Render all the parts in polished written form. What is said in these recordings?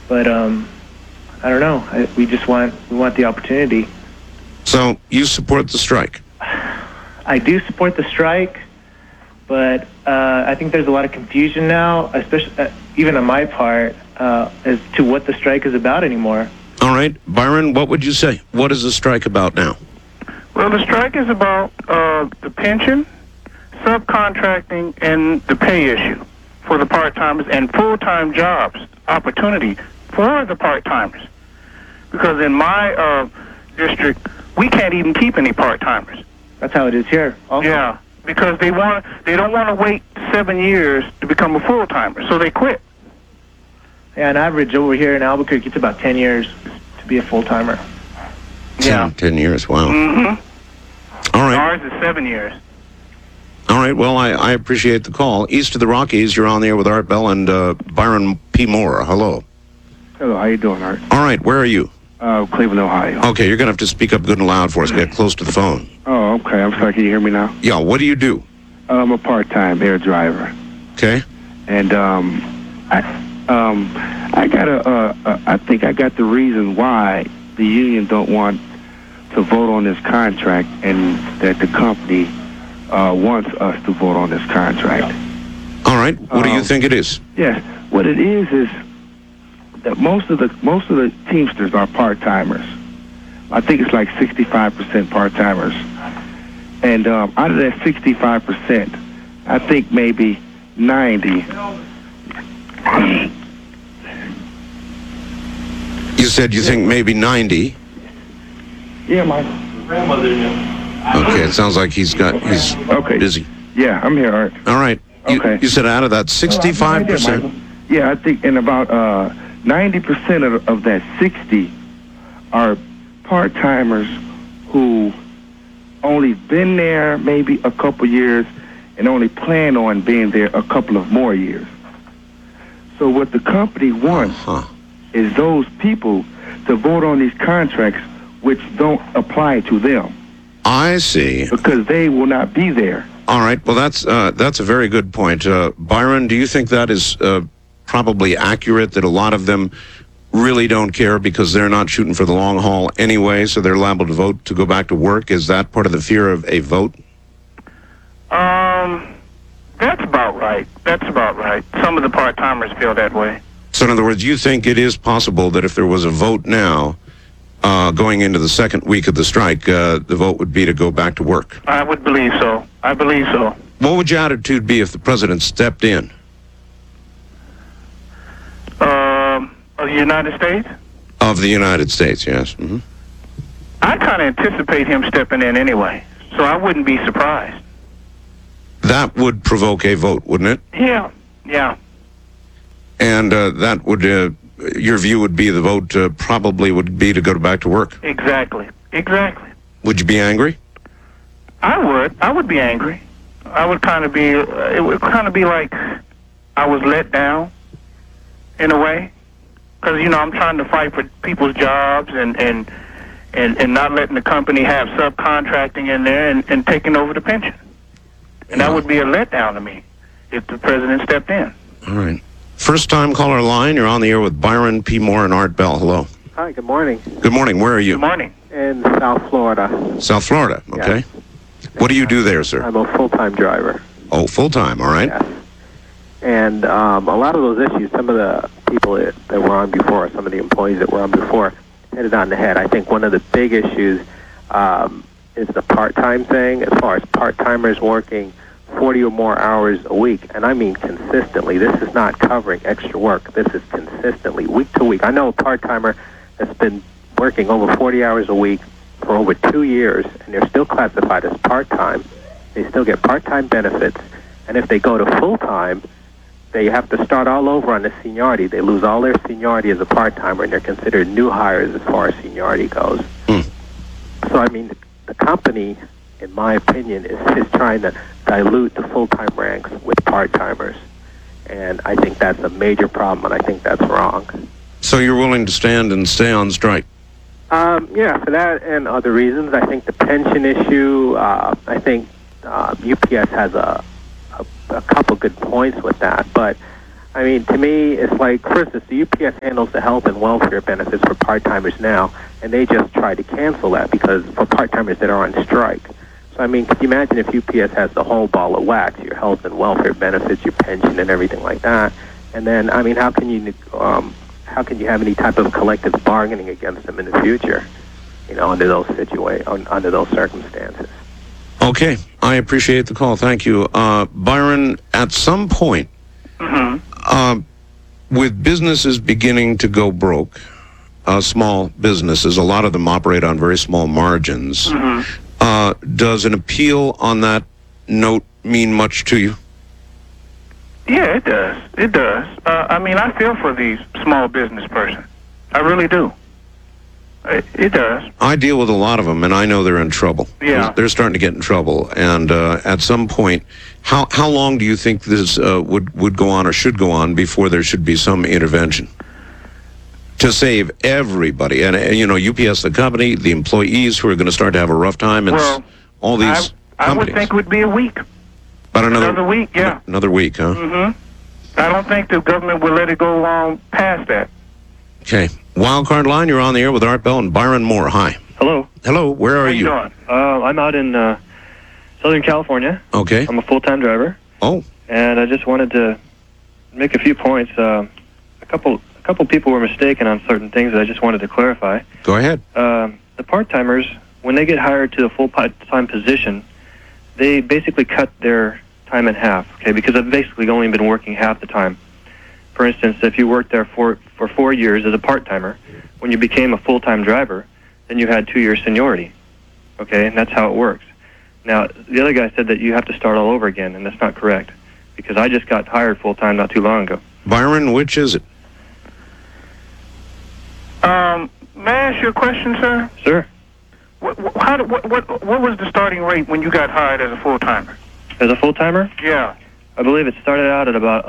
But I don't know. We want the opportunity. So you support the strike? I do support the strike, but I think there's a lot of confusion now, especially even on my part, as to what the strike is about anymore. All right, Byron, what would you say? What is the strike about now? Well, the strike is about the pension, subcontracting, and the pay issue for the part-timers and full-time jobs opportunity for the part-timers. Because in my district, we can't even keep any part-timers. That's how it is here. Also. Yeah, because they don't want to wait 7 years to become a full-timer, so they quit. Yeah, on average over here in Albuquerque, it's about 10 years to be a full-timer. Yeah. 10 years, wow. Mm-hmm. All right. Ours is 7 years. All right, well, I appreciate the call. East of the Rockies, you're on the air with Art Bell and Byron P. Moore. Hello. Hello, how you doing, Art? All right, where are you? Cleveland, Ohio. Okay, you're going to have to speak up good and loud for us. Get close to the phone. Oh, okay. I'm sorry. Can you hear me now? Yeah, what do you do? I'm a part-time air driver. Okay. And I think I got the reason why the union don't want to vote on this contract, and that the company wants us to vote on this contract. All right. What do you think it is? Yes. What it is that most of the Teamsters are part-timers. I think it's like 65% part-timers. And out of that 65%, I think maybe 90. You said you think maybe 90. Yeah, my grandmother knew. Okay, it sounds like he's okay. busy. Yeah, I'm here, Art. All right. Okay. You said out of that 65%. Yeah, I think in about 90% of that 60 are part-timers who only been there maybe a couple years and only plan on being there a couple of more years. So what the company wants is those people to vote on these contracts which don't apply to them. I see. Because they will not be there. All right. Well, that's a very good point. Byron, do you think that is probably accurate, that a lot of them really don't care because they're not shooting for the long haul anyway, so they're liable to vote to go back to work? Is that part of the fear of a vote? That's about right. That's about right. Some of the part-timers feel that way. So in other words, you think it is possible that if there was a vote now, going into the second week of the strike, the vote would be to go back to work? I would believe so. I believe so. What would your attitude be if the president stepped in? Of the United States? Of the United States, yes. Mm-hmm. I kind of anticipate him stepping in anyway, so I wouldn't be surprised. That would provoke a vote, wouldn't it? Yeah, yeah. And that would, your view would be the vote probably would be to go back to work. Exactly, exactly. Would you be angry? I would be angry. I would kind of be, it would kind of be like I was let down in a way. Because, you know, I'm trying to fight for people's jobs and not letting the company have subcontracting in there and taking over the pension. And that would be a letdown to me if the president stepped in. All right. First time caller line, you're on the air with Byron P. Moore and Art Bell. Hello. Hi, good morning. Good morning. Where are you? Good morning. In South Florida. South Florida, okay. Yes. What do you do there, sir? I'm a full-time driver. Oh, full-time, all right. Yes. And a lot of those issues, some of the people that were on before, some of the employees that were on before, hit it on the head. I think one of the big issues is the part-time thing, as far as part-timers working 40 or more hours a week, and I mean consistently. This is not covering extra work. This is consistently, week to week. I know a part-timer that's been working over 40 hours a week for over 2 years, and they're still classified as part-time. They still get part-time benefits, and if they go to full-time, they have to start all over on the seniority. They lose all their seniority as a part-timer, and they're considered new hires as far as seniority goes. So, I mean, the company, in my opinion, is trying to dilute the full-time ranks with part-timers. And I think that's a major problem, and I think that's wrong. So you're willing to stand and stay on strike? Yeah, for that and other reasons. I think the pension issue, I think UPS has a couple good points with that, but I mean, to me, it's like, for instance, the UPS handles the health and welfare benefits for part-timers now, and they just tried to cancel that because for part-timers that are on strike. So, I mean, could you imagine if UPS has the whole ball of wax, your health and welfare benefits, your pension, and everything like that? And then, I mean, how can you have any type of collective bargaining against them in the future? You know, under those under those circumstances. Okay, I appreciate the call. Thank you, Byron. At some point, with businesses beginning to go broke, small businesses, a lot of them operate on very small margins. Does an appeal on that note mean much to you? Yeah, it does. It does. I mean, I feel for these small business person. I really do. It does. I deal with a lot of them, and I know they're in trouble. Yeah. They're starting to get in trouble. And at some point, how long do you think this would go on or should go on before there should be some intervention to save everybody? And you know, UPS, the company, the employees who are going to start to have a rough time, and Well, all these I companies. would think it would be a week. About Another week, yeah. Another week, huh? I don't think the government will let it go on past that. Okay. Wildcard Line, you're on the air with Art Bell and Byron Moore. Hi. Hello. Hello, where are How you you? doing? I'm out in Southern California. Okay. I'm a full-time driver, Oh, and I just wanted to make a few points. A couple people were mistaken on certain things that I just wanted to clarify. go ahead. The part-timers, when they get hired to a full-time position, they basically cut their time in half, okay, because I've basically only been working half the time. For instance, if you worked there for 4 years as a part-timer, when you became a full-time driver, then you had 2 years seniority, okay, and that's how it works. Now, the other guy said that you have to start all over again, and that's not correct, because I just got hired full-time not too long ago. Byron, which is it? May I ask you a question, sir? Sir, What was the starting rate when you got hired as a full-timer? as a full-timer, Yeah. I believe it started out at about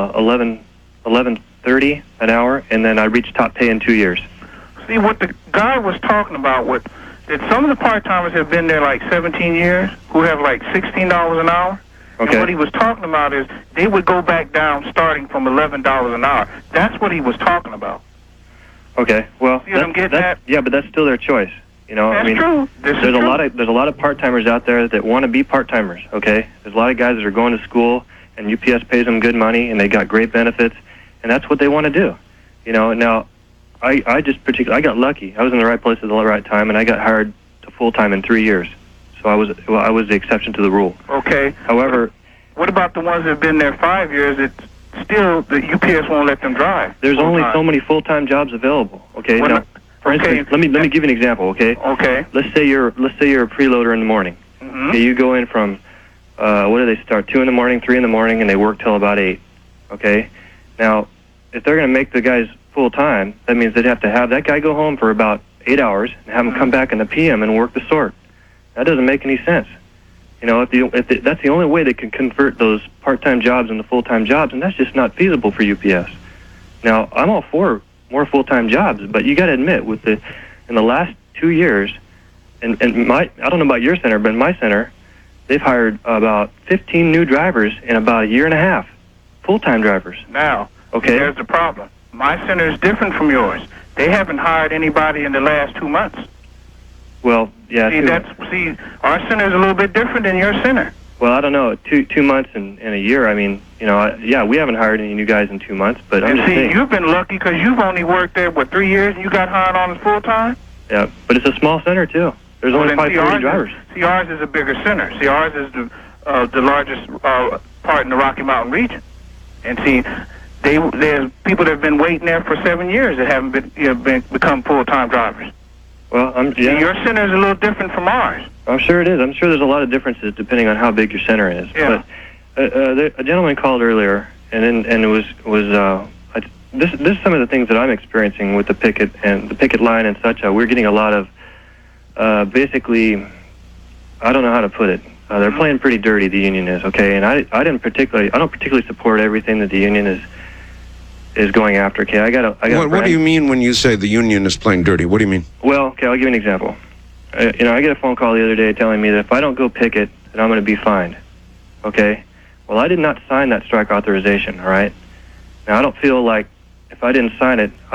$11.30 an hour, and then I reached top pay in 2 years. See, what the guy was talking about, that some of the part-timers have been there like 17 years, who have like $16 an hour. Okay. And what he was talking about is they would go back down starting from $11 an hour. That's what he was talking about. Okay, well, See what I'm getting at? yeah, but that's still their choice. You know, That's I mean, true. This is there's a true. lot of part-timers out there that want to be part-timers. Okay, there's a lot of guys that are going to school, and UPS pays them good money, and they got great benefits, and that's what they want to do. You know, now I got lucky. I was in the right place at the right time, and I got hired to full-time in 3 years. So I was the exception to the rule. Okay. However, What about the ones that have been there 5 years that still the UPS won't let them drive? there's only full-time? so many full-time jobs available. Okay, Well, now, for okay. instance, let me give you an example. Okay, Okay. let's say you're a preloader in the morning. Mm-hmm. Okay, you go in from what do they start? 2 in the morning, 3 in the morning, and they work till about 8. Okay, now if they're going to make the guys full time, that means they'd have to have that guy go home for about 8 hours and have him come back in the PM and work the sort. That doesn't make any sense. You know, that's the only way they can convert those part-time jobs into full-time jobs, and that's just not feasible for UPS. Now, I'm all for more full-time jobs, but you got to admit, in the last 2 years, and I don't know about your center, but in my center, they've hired about 15 new drivers in about a year and a half, full-time drivers. Now, Okay. there's the problem. My center is different from yours. They haven't hired anybody in the last 2 months. Well, yeah. Our center is a little bit different than your center. Well, I don't know. 2 months and a year. I mean, you know, we haven't hired any new guys in 2 months, but I'm And just saying. you've been lucky because you've only worked there, 3 years, and you got hired on as full-time? Yeah, but it's a small center too. There's only probably 30 drivers. Ours is a bigger center. See, ours is the largest part in the Rocky Mountain region. And see, there's people that have been waiting there for 7 years that haven't become full-time drivers. Well, See, your center is a little different from ours. I'm sure it is. I'm sure there's a lot of differences depending on how big your center is. Yeah. But a gentleman called earlier, and it was this is some of the things that I'm experiencing with the picket line and such. We're getting a lot of basically, I don't know how to put it. They're playing pretty dirty. The union is, okay, and I don't particularly support everything that the union is going after. Okay, I got. What do you mean when you say the union is playing dirty? What do you mean? Well, okay, I'll give you an example. I get a phone call the other day telling me that if I don't go picket, then I'm going to be fined. Okay? Well, I did not sign that strike authorization, all right? Now, I don't feel like if I didn't sign it,